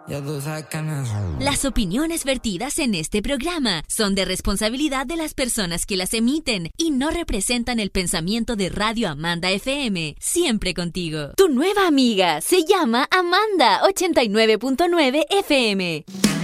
Ya tú sabes que no. Las opiniones vertidas en este programa son de responsabilidad de las personas que las emiten y no representan el pensamiento de Radio Amanda FM. Siempre contigo. Tu nueva amiga se llama Amanda 89.9 FM.